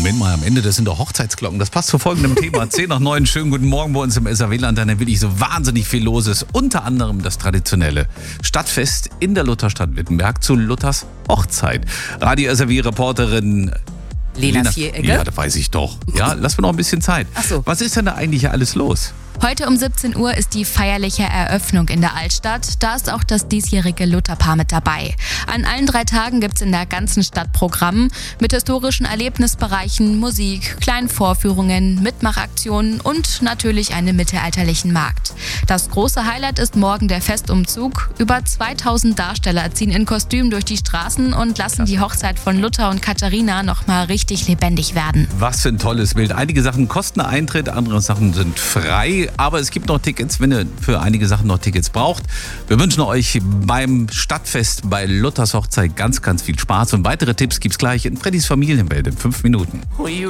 Moment mal, am Ende, das sind doch Hochzeitsglocken. Das passt zu folgendem Thema. 10 nach 9, schönen guten Morgen bei uns im SAW-Land. Da wirklich so wahnsinnig viel los ist. Unter anderem das traditionelle Stadtfest in der Lutherstadt Wittenberg zu Luthers Hochzeit. Radio SAW-Reporterin Lena Vieregger. Ja, das weiß ich doch. Ja, lass mir noch ein bisschen Zeit. Ach so. Was ist denn da eigentlich alles los? Heute um 17 Uhr ist die feierliche Eröffnung in der Altstadt. Da ist auch das diesjährige Lutherpaar mit dabei. An allen 3 Tagen gibt's in der ganzen Stadt Programm mit historischen Erlebnisbereichen, Musik, kleinen Vorführungen, Mitmachaktionen und natürlich einem mittelalterlichen Markt. Das große Highlight ist morgen der Festumzug. Über 2000 Darsteller ziehen in Kostüm durch die Straßen und lassen die Hochzeit von Luther und Katharina nochmal richtig lebendig werden. Was für ein tolles Bild. Einige Sachen kosten Eintritt, andere Sachen sind frei. Aber es gibt noch Tickets, wenn ihr für einige Sachen noch Tickets braucht. Wir wünschen euch beim Stadtfest bei Luthers Hochzeit ganz, ganz viel Spaß. Und weitere Tipps gibt's gleich in Freddys Familienwelt in 5 Minuten.